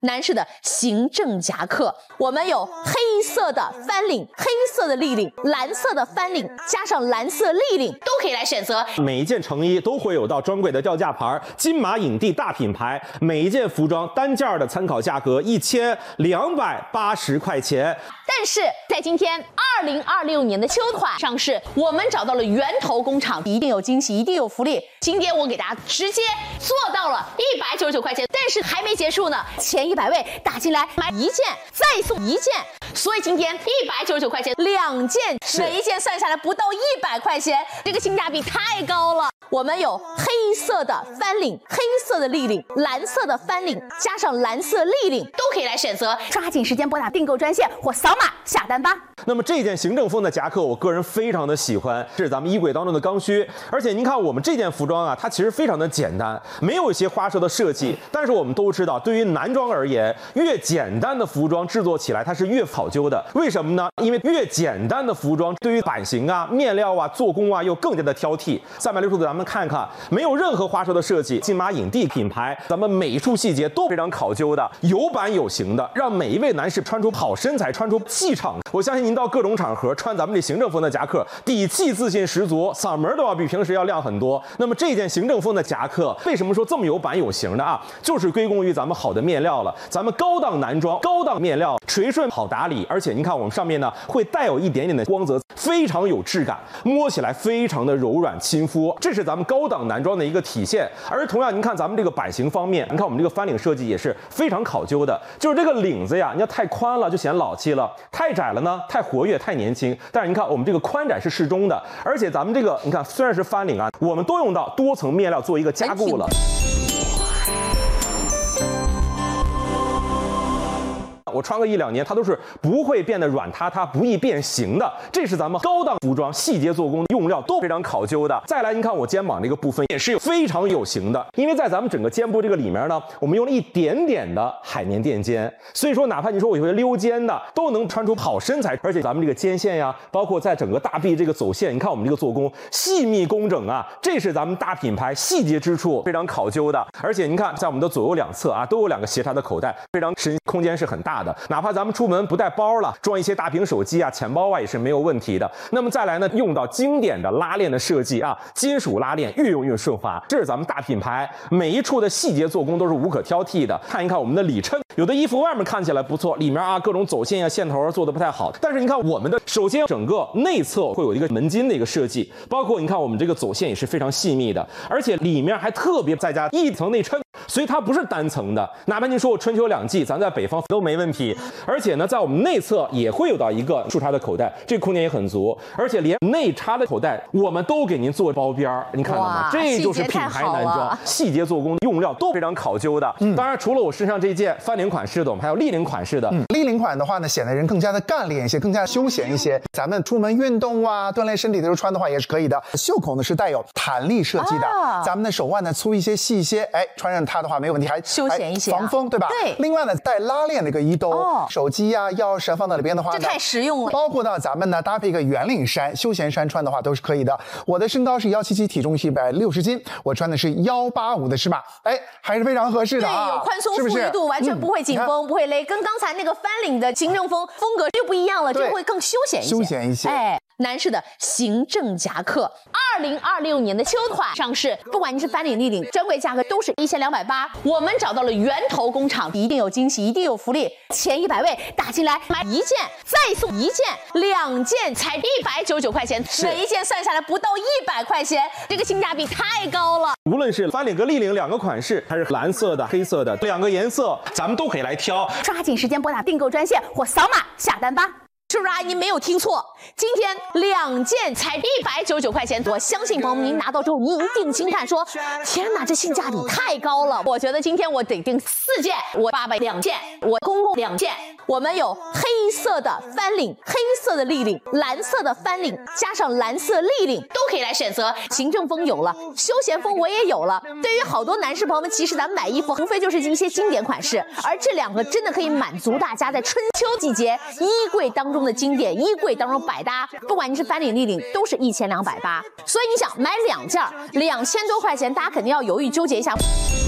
男士的行政夹克，我们有黑色的翻领、黑色的立领、蓝色的翻领，加上蓝色立领，都可以来选择。 每一件成衣都会有到专柜的吊架牌，金马影帝大品牌，每一件服装单件的参考价格1280块钱。 但是在今天2026年的秋款上市，我们找到了源头工厂，一定有惊喜，一定有福利。今天我给大家直接做到了199块钱，但是还没结束呢，前100位打进来买一件再送一件，所以今天199块钱2件，每一件算下来不到100块钱，这个性价比太高了。我们有黑色的翻领、黑色的立领、蓝色的翻领，加上蓝色立领，都可以来选择。抓紧时间拨打订购专线或扫码下单吧。 那么这件行政风的夹克，我个人非常的喜欢，是咱们衣柜当中的刚需。而且您看我们这件服装啊，它其实非常的简单，没有一些花哨的设计。但是我们都知道，对于男装而言，越简单的服装制作起来它是越考究的。为什么呢？因为越简单的服装，对于版型啊、面料啊、做工啊，又更加的挑剔。360度咱们看看，没有任何花哨的设计，金马影帝品牌，咱们每一处细节都非常考究的，有版有型的，让每一位男士穿出好身材，穿出气场。我相信您到各种场合穿咱们这行政风的夹克，底气自信十足，嗓门都要比平时要亮很多。那么这件行政风的夹克为什么说这么有版有型的啊？就是归功于咱们好的面料了。咱们高档男装、高档面料，垂顺好打理，而且您看我们上面呢会带有一点点的光泽，非常有质感，摸起来非常的柔软亲肤，这是咱们高档男装的一个体现。而同样您看咱们这个版型方面，你看我们这个翻领设计也是非常考究的，就是这个领子呀，你要太宽了就显老气了，太窄了呢太活跃太年轻。但是你看我们这个宽窄是适中的，而且咱们这个你看虽然是翻领啊，我们都用到多层面料做一个加固了。我穿个1-2年，它都是不会变得软塌塌、不易变形的。这是咱们高档服装细节做工，用料都非常考究的。再来，您看我肩膀这个部分也是非常有型的，因为在咱们整个肩部这个里面呢，我们用了一点点的海绵垫肩，所以说哪怕你说我有些溜肩的，都能穿出好身材。而且咱们这个肩线呀，包括在整个大臂这个走线，你看我们这个做工细密工整啊，这是咱们大品牌细节之处非常考究的。而且您看，在我们的左右两侧啊，都有2个斜插的口袋，非常深，空间是很大的。哪怕咱们出门不带包了，装一些大屏手机啊、钱包啊也是没有问题的。那么再来呢，用到经典的拉链的设计啊，金属拉链越用越顺滑，这是咱们大品牌每一处的细节做工都是无可挑剔的。看一看我们的里衬，有的衣服外面看起来不错，里面啊各种走线啊、线头做的不太好，但是你看我们的，首先整个内侧会有一个门襟的一个设计，包括你看我们这个走线也是非常细密的，而且里面还特别再加一层内衬。所以它不是单层的，哪怕您说我春秋2季，咱在北方都没问题。而且呢，在我们内侧也会有到一个竖插的口袋，这个空间也很足，而且连内插的口袋我们都给您做包边儿，您看到吗？这就是品牌男装，细节做工，用料都非常考究的。当然，除了我身上这件翻领款式的，我们还有立领款式的。 立领款的话呢，显得人更加的干练一些，更加休闲一些。咱们出门运动啊，锻炼身体的时候穿的话也是可以的。袖口呢是带有弹力设计的，咱们的手腕呢粗一些、细一些，哎，穿上它的话没有问题，还休闲一些， 防风，对吧？ 对。 另外呢，带拉链的一个衣兜，手机呀、钥匙放到里边的话呢， 这太实用了。 包括呢，咱们呢搭配一个圆领衫、休闲衫穿的话都是可以的。我的身高是177，体重是160斤，我穿的是185的尺码，哎，还是非常合适的啊。 对，有宽松富裕度，完全不会紧绷，不会勒，跟刚才那个翻领的行政风格又不一样了，这个会更休闲一些。 休闲一些， 哎。男士的行政夹克，2026年的秋款上市，不管你是翻领、立领，专柜价格都是1280。我们找到了源头工厂，一定有惊喜，一定有福利。前100位打进来买一件再送一件，2件才199块钱，每一件算下来不到100块钱，这个性价比太高了。 无论是翻领和立领2个款式，还是蓝色的、黑色的2个颜色，咱们都可以来挑。 抓紧时间拨打订购专线或扫码下单吧。是不是啊？您没有听错，今天2件才199块钱。我相信朋友们，您拿到之后，您一定惊叹说：“天哪，这性价比太高了！”我觉得今天我得订4件，我爸爸2件，我公公2件。我们有黑色的翻领、黑色的立领、蓝色的翻领，加上蓝色立领，都可以来选择。行政风有了，休闲风我也有了。对于好多男士朋友们，其实咱们买衣服无非就是一些经典款式，而这2个真的可以满足大家在春秋季节衣柜当中的经典，衣柜当中百搭。不管你是翻领、立领，都是1280。所以你想买2件，2000多块钱，大家肯定要犹豫纠结一下。